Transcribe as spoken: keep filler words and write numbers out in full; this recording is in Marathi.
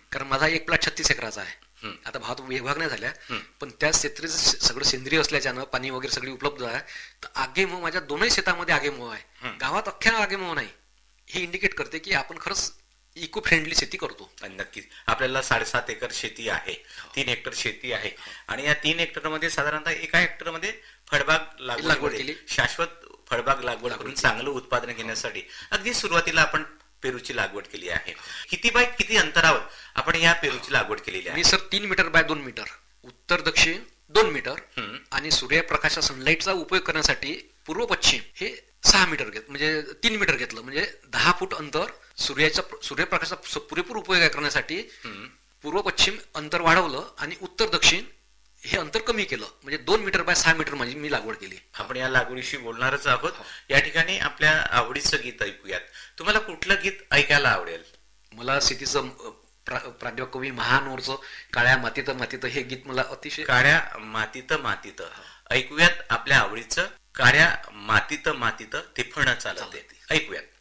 कारण माझा एक प्लॉट छत्तीस एकराचा आहे. आता भात विभागण्या झाल्या, पण त्या क्षेत्रीय सगळं सेंद्रिय असल्याच्यानं पाणी वगैरे सगळी उपलब्ध आहे. तर आगेमो माझ्या दोनही शेतामध्ये आगेमो आहे. गावात अख्ख्या आगेमो नाही. हे इंडिकेट करते की आपण खरंच इको फ्रेंडली शेती करतो. नक्कीच. आपल्याला साडेसात एकर शेती आहे, तीन हेक्टर शेती आहे, आणि या तीन हेक्टर मध्ये साधारणतः एका हेक्टर मध्ये फळबाग लागवड केली. शाश्वत फळबाग लागवड करून चांगलं उत्पादन घेण्यासाठी अगदी सुरुवातीला आपण पेरूची लागवड केली आहे. किती बाय किती अंतरावर आपण या पेरूची लागवड केलेली आहे? मी सर तीन मीटर बाय दोन मीटर, उत्तर दक्षिण दोन मीटर, आणि सूर्यप्रकाशा सनलाईटचा उपयोग करण्यासाठी पूर्व पश्चिम हे सहा मीटर घेत म्हणजे तीन मीटर घेतलं. म्हणजे दहा फूट अंतर सूर्याचा सूर्यप्रकाशाचा पुरेपूर उपयोग करण्यासाठी पूर्व पश्चिम अंतर वाढवलं आणि उत्तर दक्षिण हे अंतर कमी केलं. म्हणजे दोन मीटर बाय सहा मीटर माझी मी लागवड केली. आपण या लागवडीशी बोलणारच आहोत. या ठिकाणी आपल्या आवडीचं गीत ऐकूयात. तुम्हाला कुठलं गीत ऐकायला आवडेल? मला शेतीचं प्राध्यापक कवी महानोरचं काळ्या मातीत मातीत हे गीत मला अतिशय. काळ्या मातीत मातीत ऐकूयात आपल्या आवडीचं. काळ्या मातीत मातीत तिफण चालते, ऐकूयात.